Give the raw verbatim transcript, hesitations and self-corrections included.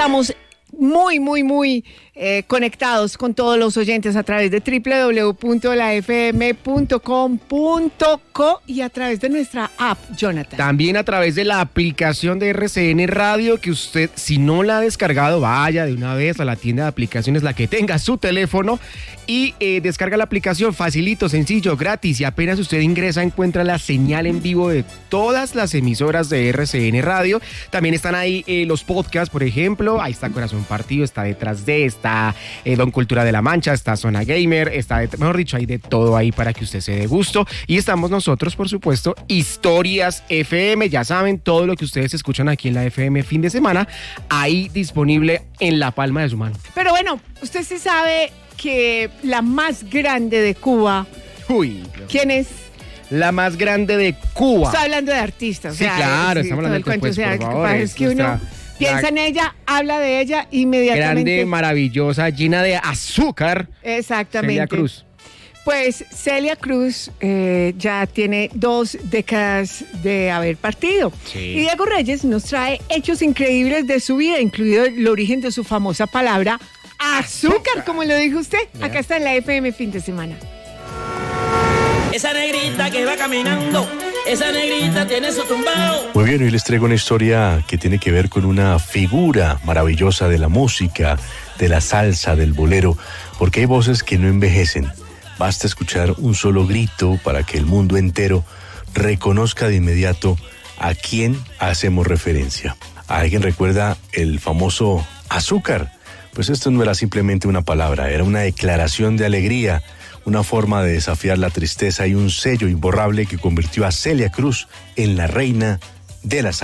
estamos muy, muy, muy eh, conectados con todos los oyentes a través de doble u doble u doble u punto la f m punto com punto co y a través de nuestra app, Jonathan. También a través de la aplicación de R C N Radio, que usted, si no la ha descargado, vaya de una vez a la tienda de aplicaciones, la que tenga su teléfono, y eh, descarga la aplicación, facilito, sencillo, gratis, y apenas usted ingresa encuentra la señal en vivo de todas las emisoras de R C N Radio. También están ahí eh, los podcasts, por ejemplo, ahí está Corazón Partido, está Detrás de, está eh, Don Cultura de la Mancha, está Zona Gamer, está, de, mejor dicho, hay de todo ahí para que usted se dé gusto. Y estamos nosotros, por supuesto, Historias F M, ya saben, todo lo que ustedes escuchan aquí en la F M fin de semana, ahí disponible en la palma de su mano. Pero bueno, usted sí sabe que la más grande de Cuba, Uy, ¿quién es? La más grande de Cuba. Está hablando de artistas. Sí, o sea, claro, sí, estamos hablando de cuento, pues, o sea, por favor, es que uno nuestra, piensa la, en ella, habla de ella inmediatamente. Grande, maravillosa, llena de azúcar. Exactamente. Celia Cruz. Pues Celia Cruz eh, ya tiene dos décadas de haber partido. Sí. Y Diego Reyes nos trae hechos increíbles de su vida, incluido el origen de su famosa palabra azúcar, azúcar. como lo dijo usted. Yeah. Acá está en la F M fin de semana. Esa negrita que va caminando, esa negrita tiene su tumbao. Muy bien, hoy les traigo una historia que tiene que ver con una figura maravillosa de la música, de la salsa, del bolero, porque hay voces que no envejecen. Basta escuchar un solo grito para que el mundo entero reconozca de inmediato a quién hacemos referencia. ¿Alguien recuerda el famoso azúcar? Pues esto no era simplemente una palabra, era una declaración de alegría, una forma de desafiar la tristeza y un sello imborrable que convirtió a Celia Cruz en la reina de la salsa.